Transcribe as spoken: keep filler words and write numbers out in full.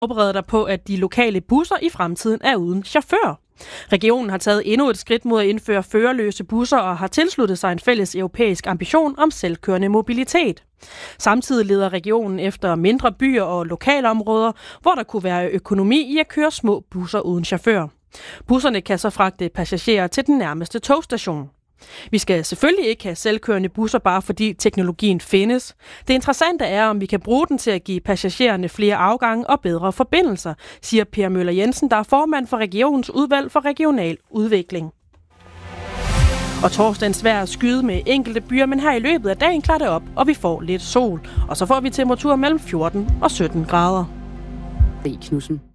Forbereder dig på, at de lokale busser i fremtiden er uden chauffør. Regionen har taget endnu et skridt mod at indføre førerløse busser og har tilsluttet sig en fælles europæisk ambition om selvkørende mobilitet. Samtidig leder regionen efter mindre byer og lokalområder, hvor der kunne være økonomi i at køre små busser uden chauffør. Busserne kan så fragte passagerer til den nærmeste togstation. Vi skal selvfølgelig ikke have selvkørende busser, bare fordi teknologien findes. Det interessante er, om vi kan bruge den til at give passagererne flere afgange og bedre forbindelser, siger Per Møller Jensen, der er formand for regionens udvalg for regional udvikling. Og torsdagens vejr skyde med enkelte byer, men her i løbet af dagen klarer det op, og vi får lidt sol. Og så får vi temperaturer mellem fjorten og sytten grader. Knudsen.